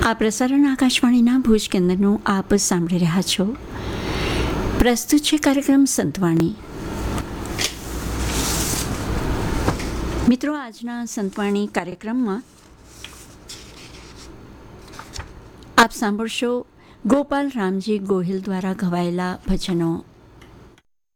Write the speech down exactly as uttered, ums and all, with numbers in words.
આ પ્રસારણ આકાશવાણીના ભુજ કેન્દ્રનું આપ સાંભળી રહ્યા છો. પ્રસ્તુત છે કાર્યક્રમ સંતવાણી. મિત્રો, આજના સંતવાણી કાર્યક્રમમાં આપ સાંભળશો ગોપાલ રામજી ગોહિલ દ્વારા ગવાયેલા ભજનો.